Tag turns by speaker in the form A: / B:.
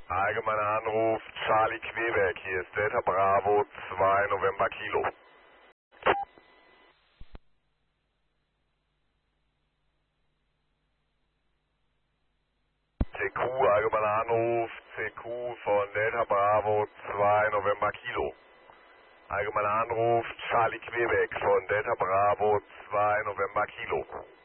A: Allgemeiner Anruf, Charlie Quebec, hier ist Delta Bravo 2 November Kilo. CQ, allgemeiner Anruf, CQ von Delta Bravo 2 November Kilo. Allgemeiner Anruf, Charlie Quebec von Delta Bravo 2 November Kilo.